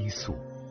归宿。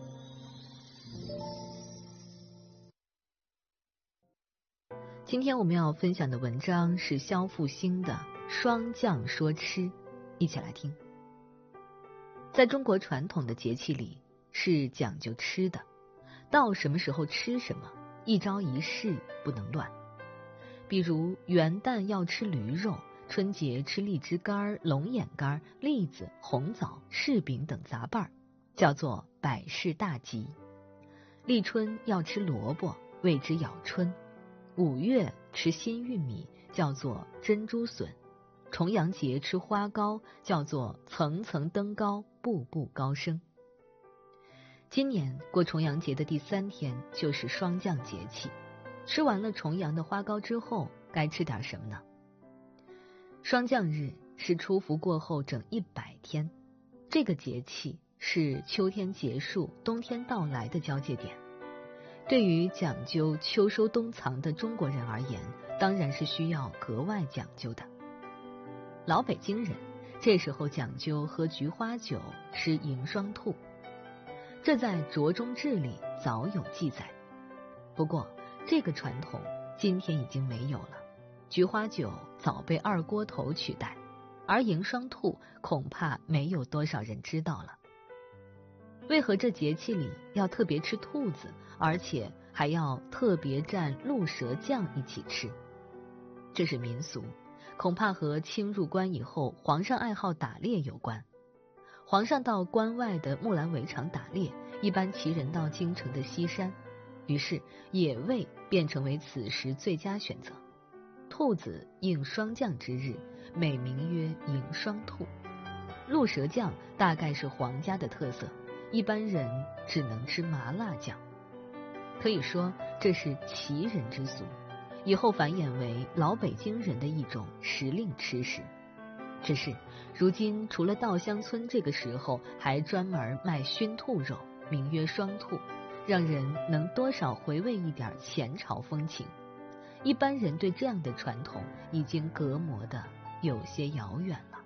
今天我们要分享的文章是肖复兴的《霜降说吃》，一起来听。在中国传统的节气里是讲究吃的，到什么时候吃什么，一朝一夕不能乱。比如元旦要吃驴肉，春节吃荔枝干、龙眼干、栗子、红枣、柿饼等杂拌，叫做百事大吉。立春要吃萝卜，谓之咬春。5月吃新玉米，叫做珍珠笋。重阳节吃花糕，叫做层层登高，步步高升。今年过重阳节的第3天就是霜降节气，吃完了重阳的花糕之后，该吃点什么呢？霜降日是初伏过后整100天，这个节气是秋天结束、冬天到来的交界点。对于讲究秋收冬藏的中国人而言，当然是需要格外讲究的。老北京人这时候讲究喝菊花酒，吃迎霜兔，这在《酌中志》里早有记载。不过这个传统今天已经没有了，菊花酒早被二锅头取代，而迎霜兔恐怕没有多少人知道了。为何这节气里要特别吃兔子，而且还要特别蘸鹿舌酱一起吃？这是民俗，恐怕和清入关以后皇上爱好打猎有关。皇上到关外的木兰围场打猎，一般骑人到京城的西山，于是野味便成为此时最佳选择。兔子应霜降之日，美名曰迎霜兔。鹿舌酱大概是皇家的特色，一般人只能吃麻辣酱。可以说这是奇人之俗，以后繁衍为老北京人的一种时令吃食。只是如今除了稻香村这个时候还专门卖熏兔肉，名曰霜兔，让人能多少回味一点前朝风情。一般人对这样的传统已经隔膜的有些遥远了。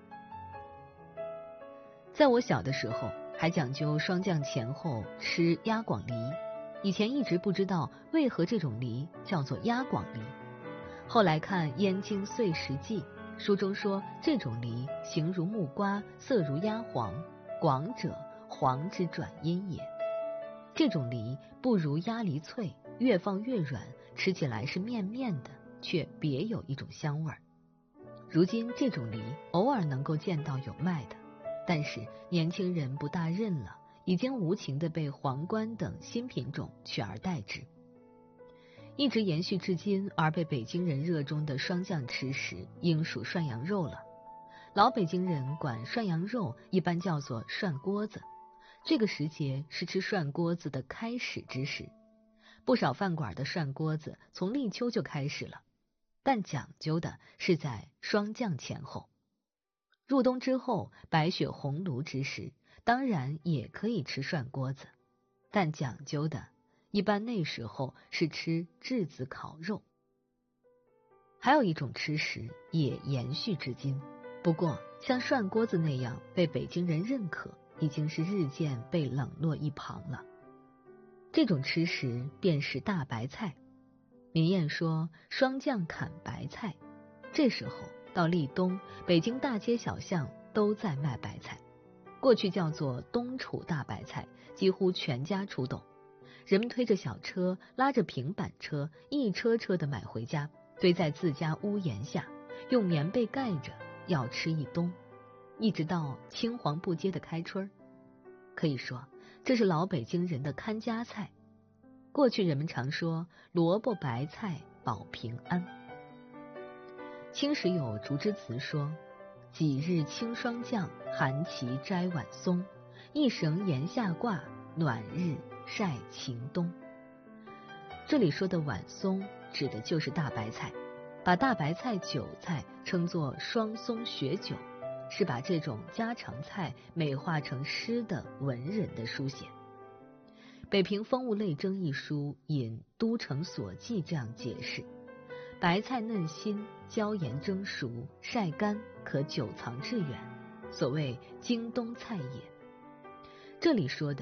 在我小的时候还讲究霜降前后吃鸭广梨，以前一直不知道为何这种梨叫做鸭广梨。后来看《燕京岁时记》，书中说这种梨形如木瓜，色如鸭黄，广者黄之转阴也。这种梨不如鸭梨脆，越放越软，吃起来是面面的，却别有一种香味儿。如今这种梨偶尔能够见到有卖的，但是年轻人不大认了，已经无情地被皇冠等新品种取而代之。一直延续至今而被北京人热衷的霜降吃食，应属涮羊肉了。老北京人管涮羊肉一般叫做涮锅子，这个时节是吃涮锅子的开始之时。不少饭馆的涮锅子从立秋就开始了，但讲究的是在霜降前后。入冬之后，白雪红炉之时，当然也可以吃涮锅子，但讲究的一般那时候是吃炙子烤肉。还有一种吃食也延续至今，不过像涮锅子那样被北京人认可，已经是日渐被冷落一旁了。这种吃食便是大白菜。民谚说霜降砍白菜，这时候到立冬，北京大街小巷都在卖白菜。过去叫做冬储大白菜，几乎全家出动。人们推着小车，拉着平板车，一车车的买回家，堆在自家屋檐下，用棉被盖着，要吃一冬，一直到青黄不接的开春。可以说这是老北京人的看家菜。过去人们常说萝卜白菜保平安。清时有竹枝词说，几日清霜降，寒旗摘晚松，一绳檐下挂，暖日晒晴冬。这里说的晚松指的就是大白菜，把大白菜、韭菜称作双松雪韭，是把这种家常菜美化成诗的文人的书写。北平风物类征一书引都城所记这样解释：白菜嫩新，椒盐蒸熟，晒干，可久藏致远，所谓京冬菜也。这里说的